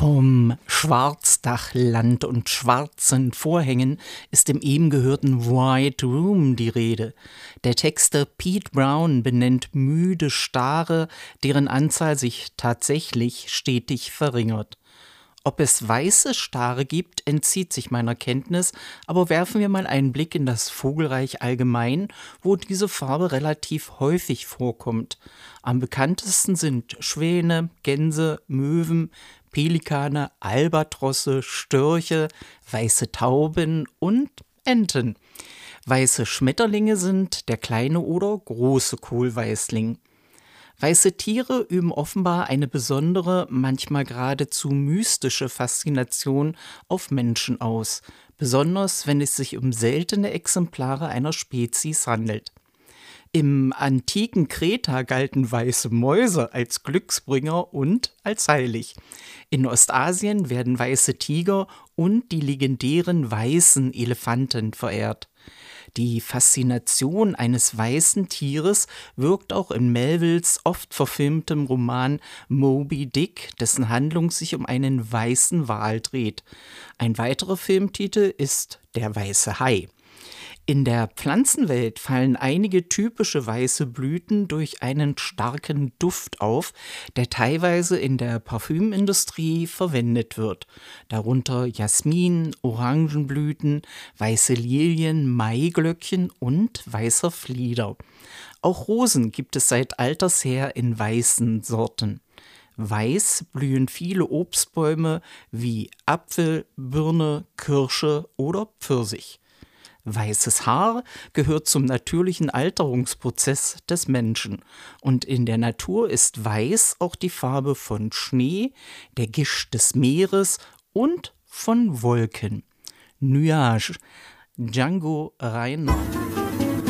Vom Schwarzdachland und schwarzen Vorhängen ist im eben gehörten White Room die Rede. Der Texter Pete Brown benennt müde Stare, deren Anzahl sich tatsächlich stetig verringert. Ob es weiße Stare gibt, entzieht sich meiner Kenntnis, aber werfen wir mal einen Blick in das Vogelreich allgemein, wo diese Farbe relativ häufig vorkommt. Am bekanntesten sind Schwäne, Gänse, Möwen, Pelikane, Albatrosse, Störche, weiße Tauben und Enten. Weiße Schmetterlinge sind der kleine oder große Kohlweißling. Weiße Tiere üben offenbar eine besondere, manchmal geradezu mystische Faszination auf Menschen aus, besonders wenn es sich um seltene Exemplare einer Spezies handelt. Im antiken Kreta galten weiße Mäuse als Glücksbringer und als heilig. In Ostasien werden weiße Tiger und die legendären weißen Elefanten verehrt. Die Faszination eines weißen Tieres wirkt auch in Melvilles oft verfilmtem Roman Moby Dick, dessen Handlung sich um einen weißen Wal dreht. Ein weiterer Filmtitel ist Der weiße Hai. In der Pflanzenwelt fallen einige typische weiße Blüten durch einen starken Duft auf, der teilweise in der Parfümindustrie verwendet wird. Darunter Jasmin, Orangenblüten, weiße Lilien, Maiglöckchen und weißer Flieder. Auch Rosen gibt es seit alters her in weißen Sorten. Weiß blühen viele Obstbäume wie Apfel, Birne, Kirsche oder Pfirsich. Weißes Haar gehört zum natürlichen Alterungsprozess des Menschen. Und in der Natur ist Weiß auch die Farbe von Schnee, der Gischt des Meeres und von Wolken. Nuage, Django Reinhardt.